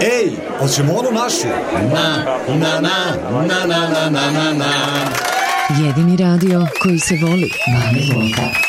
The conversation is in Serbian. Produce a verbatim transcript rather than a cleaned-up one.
Ej, hoćemo onu našu? Na, na, na, na, na, na, na, na. Jedini radio koji se voli. Mali Volta.